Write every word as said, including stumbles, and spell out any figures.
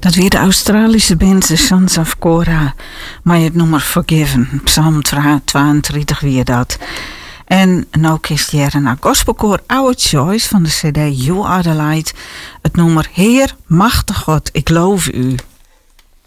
Dat weer de Australische band The Sons of Korah. Maar het nummer Forgiven. Psalm tweeëntwintig weer dat. En nou kiest je naar gospelkoor Our Choice van de cd You Are The Light. Het nummer Heer, machtig God, ik loof u.